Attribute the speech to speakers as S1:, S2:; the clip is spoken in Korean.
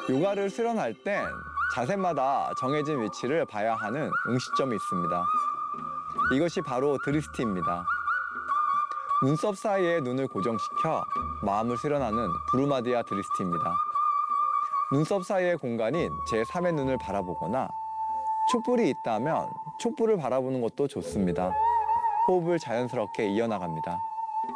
S1: 요가를 수련할 땐 자세마다 정해진 위치를 봐야 하는 응시점이 있습니다. 이것이 바로 드리스티입니다. 눈썹 사이에 눈을 고정시켜 마음을 수련하는 부르마디아 드리스티입니다. 눈썹 사이의 공간인 제3의 눈을 바라보거나 촛불이 있다면 촛불을 바라보는 것도 좋습니다. 호흡을 자연스럽게 이어나갑니다.